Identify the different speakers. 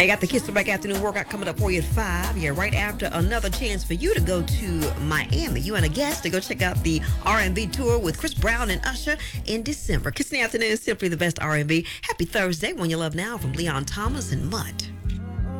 Speaker 1: I got the Kiss the Back afternoon workout coming up for you at 5. Yeah, right after another chance for you to go to Miami. You and a guest to go check out the R&B tour with Chris Brown and Usher in December. Kiss in the afternoon, simply the best R&B. Happy Thursday, One You Love Now from Leon Thomas and Mutt.